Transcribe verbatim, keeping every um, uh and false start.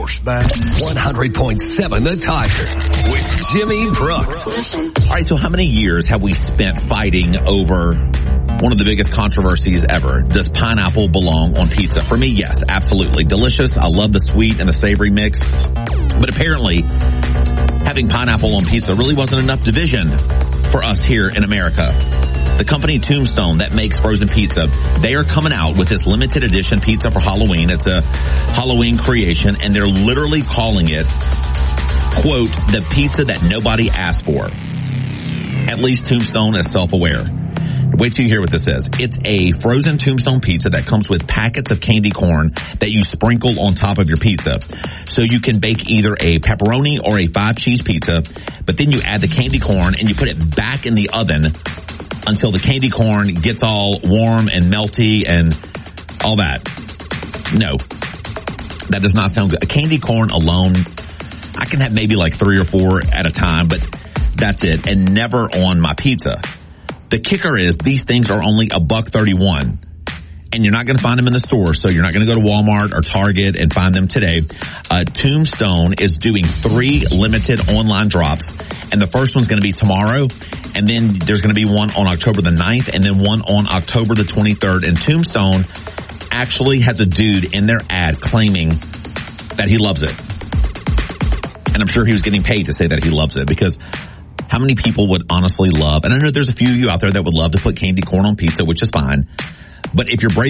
Sports Back one hundred point seven The Tiger with Jimmy Brooks. All right, so how many years have we spent fighting over one of the biggest controversies ever? Does pineapple belong on pizza? For me, yes, absolutely. Delicious. I love the sweet and the savory mix. But apparently, having pineapple on pizza really wasn't enough division for us here in America. The company Tombstone that makes frozen pizza, they are coming out with this limited edition pizza for Halloween. It's a Halloween creation, and they're literally calling it, quote, the pizza that nobody asked for. At least Tombstone is self-aware. Wait till you hear what this is. It's a frozen Tombstone pizza that comes with packets of candy corn that you sprinkle on top of your pizza. So you can bake either a pepperoni or a five cheese pizza, but then you add the candy corn and you put it back in the oven until the candy corn gets all warm and melty and all that. No, that does not sound good. A candy corn alone, I can have maybe like three or four at a time, but that's it, and never on my pizza. The kicker is these things are only a buck thirty-one, and you're not going to find them in the store. So you're not going to go to Walmart or Target and find them today. Uh, Tombstone is doing three limited online drops, and the first one's going to be tomorrow, and then there's going to be one on October the ninth, and then one on October the twenty-third. And Tombstone actually has a dude in their ad claiming that he loves it, and I'm sure he was getting paid to say that he loves it, because how many people would honestly love, and I know there's a few of you out there that would love to put candy corn on pizza, which is fine, but if you're brave